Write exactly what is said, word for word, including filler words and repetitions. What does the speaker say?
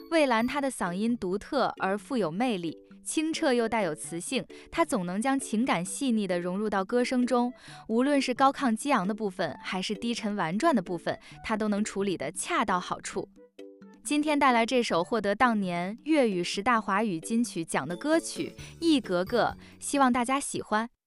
蔚蓝她的嗓音独特而富有魅力，清澈又带有磁性，她总能将情感细腻地融入到歌声中，无论是高亢激昂的部分，还是低沉婉转的部分，她都能处理得恰到好处。今天带来这首获得当年粤语十大华语金曲奖的歌曲《一格格》，希望大家喜欢。